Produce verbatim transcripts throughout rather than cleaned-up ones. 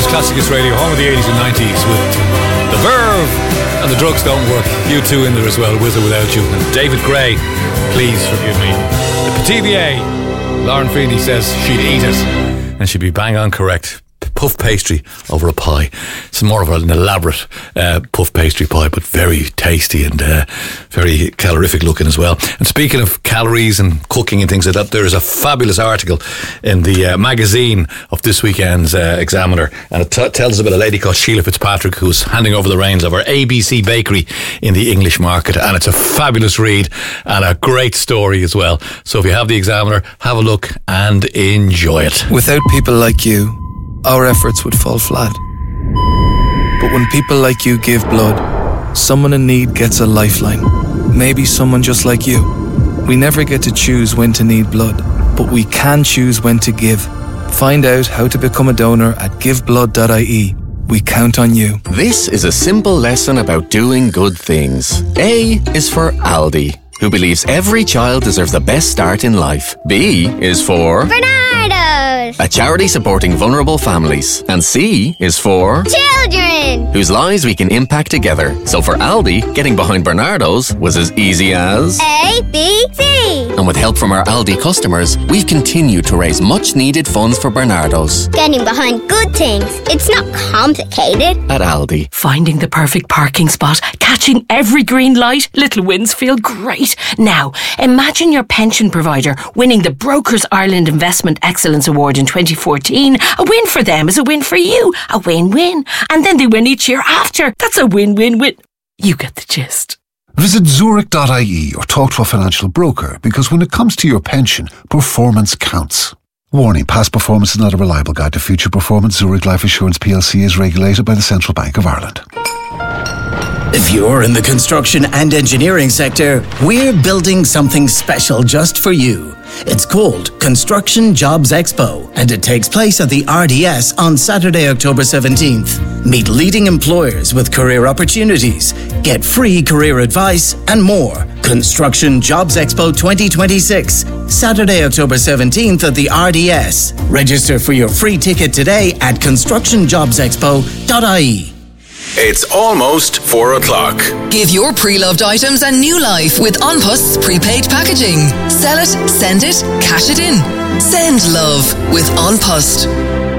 Classic Hits Radio, home of the eighties and nineties, with The Verve and The Drugs Don't Work. You two in there as well, With or Without You. And David Gray, Please Forgive Me. The P T V A, Lauren Feeney says she'd eat it, and she'd be bang on correct. Puff pastry over a pie. It's more of an elaborate uh, puff pastry pie, but very tasty and uh, very calorific looking as well. And speaking of calories and cooking and things like that, there is a fabulous article in the uh, magazine of this weekend's uh, Examiner, and it t- tells us about a lady called Sheila Fitzpatrick who's handing over the reins of her A B C bakery in the English market, and it's a fabulous read and a great story as well. So if you have the Examiner, have a look and enjoy it. Without people like you, our efforts would fall flat. But when people like you give blood, someone in need gets a lifeline. Maybe someone just like you. We never get to choose when to need blood, but we can choose when to give. Find out how to become a donor at give blood dot I E. We count on you. This is a simple lesson about doing good things. A is for Aldi, who believes every child deserves the best start in life. B is for Bernardo's, a charity supporting vulnerable families. And C is for children, whose lives we can impact together. So for Aldi, getting behind Bernardo's was as easy as A, B, C. And with help from our Aldi customers, we've continued to raise much needed funds for Bernardo's. Getting behind good things. It's not complicated. At Aldi. Finding the perfect parking spot, catching every green light, little wins feel great. Now, imagine your pension provider winning the Brokers Ireland Investment Excellence Award in twenty fourteen. A win for them is a win for you. A win-win. And then they win each year after. That's a win-win-win. You get the gist. Visit Zurich dot I E or talk to a financial broker, because when it comes to your pension, performance counts. Warning, past performance is not a reliable guide to future performance. Zurich Life Assurance P L C is regulated by the Central Bank of Ireland. If you're in the construction and engineering sector, we're building something special just for you. It's called Construction Jobs Expo, and it takes place at the R D S on Saturday, October seventeenth. Meet leading employers with career opportunities, get free career advice, and more. Construction Jobs Expo twenty twenty-six, Saturday, October seventeenth at the R D S. Register for your free ticket today at construction jobs expo dot I E. It's almost four o'clock. Give your pre-loved items a new life with An Post's prepaid packaging. Sell it, send it, cash it in. Send love with An Post.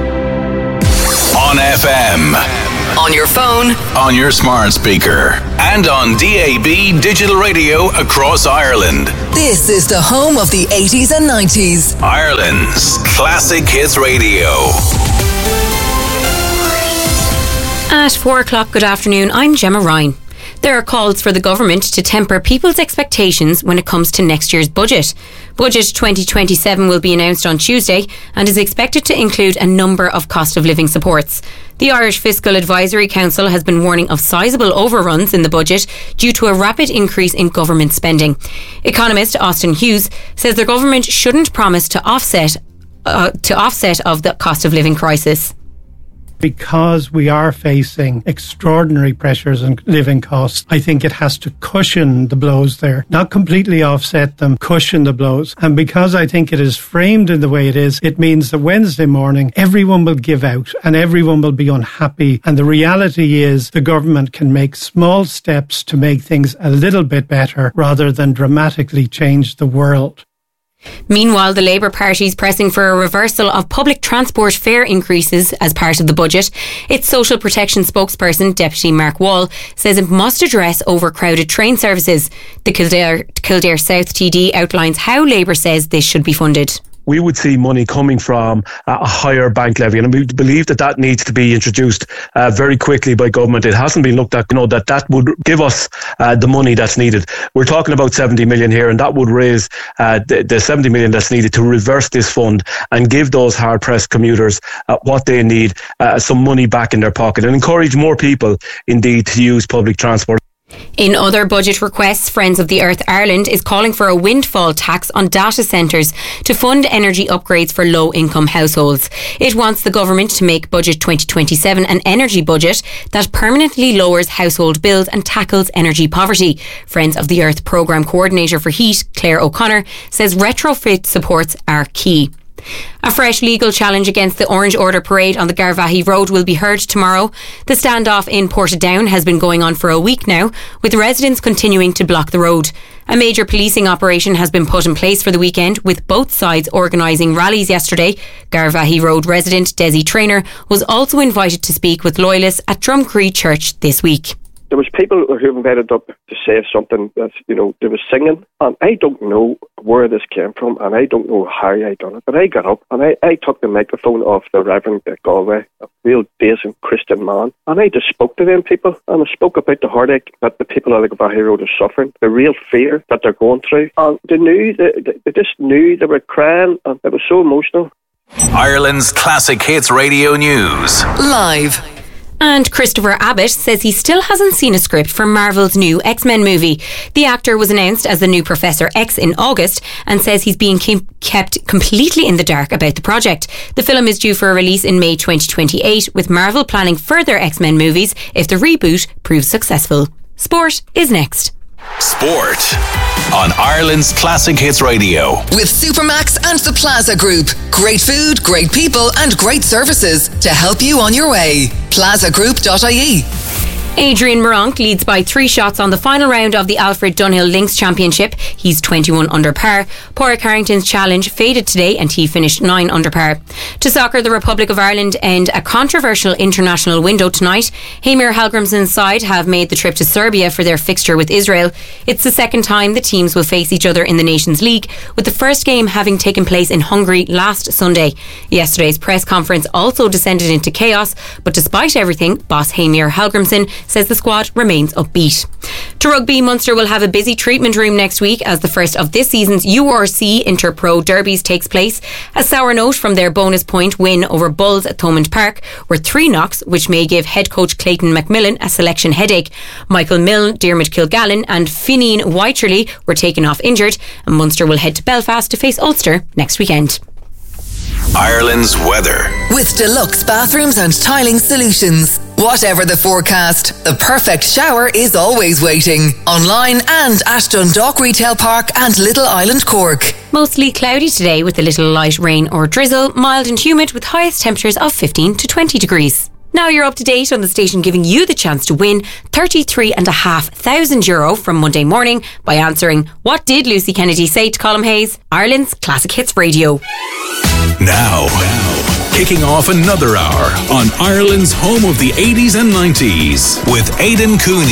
On F M. On your phone. On your smart speaker. And on D A B digital radio across Ireland. This is the home of the eighties and nineties. Ireland's Classic Hits Radio. At four o'clock, good afternoon, I'm Gemma Ryan. There are calls for the government to temper people's expectations when it comes to next year's budget. Budget twenty twenty-seven will be announced on Tuesday and is expected to include a number of cost of living supports. The Irish Fiscal Advisory Council has been warning of sizable overruns in the budget due to a rapid increase in government spending. Economist Austin Hughes says the government shouldn't promise to offset uh, to offset of the cost of living crisis. Because we are facing extraordinary pressures on living costs, I think it has to cushion the blows there, not completely offset them, cushion the blows. And because I think it is framed in the way it is, it means that Wednesday morning, everyone will give out and everyone will be unhappy. And the reality is the government can make small steps to make things a little bit better rather than dramatically change the world. Meanwhile, the Labour Party is pressing for a reversal of public transport fare increases as part of the budget. Its social protection spokesperson, Deputy Mark Wall, says it must address overcrowded train services. The Kildare, Kildare South T D outlines how Labour says this should be funded. We would see money coming from a higher bank levy, and we believe that that needs to be introduced uh, very quickly by government. It hasn't been looked at, you know, that that would give us uh, the money that's needed. We're talking about seventy million here, and that would raise uh, the, the seventy million that's needed to reverse this fund and give those hard-pressed commuters uh, what they need, uh, some money back in their pocket, and encourage more people, indeed, to use public transport. In other budget requests, Friends of the Earth Ireland is calling for a windfall tax on data centres to fund energy upgrades for low-income households. It wants the government to make Budget twenty twenty-seven an energy budget that permanently lowers household bills and tackles energy poverty. Friends of the Earth Programme Coordinator for Heat, Claire O'Connor, says retrofit supports are key. A fresh legal challenge against the Orange Order parade on the Garvaghey Road will be heard tomorrow. The standoff in Portadown has been going on for a week now, with residents continuing to block the road. A major policing operation has been put in place for the weekend, with both sides organising rallies yesterday. Garvaghey Road resident Desi Traynor was also invited to speak with loyalists at Drumcree Church this week. There was people who invited up to say something that, you know, they was singing, and I don't know where this came from, and I don't know how I done it, but I got up and I, I took the microphone off the Reverend Galway, a real decent Christian man, and I just spoke to them people, and I spoke about the heartache that the people of the Garvaghey Road are suffering, the real fear that they're going through, and they knew, they, they just knew, they were crying, and it was so emotional. Ireland's Classic Hits Radio News. Live. And Christopher Abbott says he still hasn't seen a script for Marvel's new X-Men movie. The actor was announced as the new Professor X in August and says he's being kept completely in the dark about the project. The film is due for a release in May twenty twenty-eight, with Marvel planning further X-Men movies if the reboot proves successful. Sport is next. Sport on Ireland's Classic Hits Radio. With Supermax and the Plaza Group. Great food, great people and great services to help you on your way. plaza group dot I E. Adrian Moronk leads by three shots on the final round of the Alfred Dunhill Links Championship. He's twenty-one under par. Padraig Harrington's challenge faded today and he finished nine under par. To soccer, the Republic of Ireland end a controversial international window tonight. Heimir Hallgrímsson's side have made the trip to Serbia for their fixture with Israel. It's the second time the teams will face each other in the Nations League, with the first game having taken place in Hungary last Sunday. Yesterday's press conference also descended into chaos, but despite everything, boss Heimir Hallgrímsson says the squad remains upbeat. To rugby, Munster will have a busy treatment room next week as the first of this season's U R C Inter-Pro derbies takes place. A sour note from their bonus point win over Bulls at Thomond Park were three knocks, which may give head coach Clayton McMillan a selection headache. Michael Milne, Diarmuid Kilgallen and Fineen Wycherley were taken off injured, and Munster will head to Belfast to face Ulster next weekend. Ireland's weather. With deluxe bathrooms and tiling solutions. Whatever the forecast, the perfect shower is always waiting. Online and at Dundalk Retail Park and Little Island, Cork. Mostly cloudy today with a little light rain or drizzle, mild and humid with highest temperatures of fifteen to twenty degrees. Now you're up to date on the station giving you the chance to win thirty-three and a half thousand euro from Monday morning by answering What Did Lucy Kennedy Say to Colm Hayes? Ireland's Classic Hits Radio. Now, now, kicking off another hour on Ireland's home of the eighties and nineties with Aidan Cooney.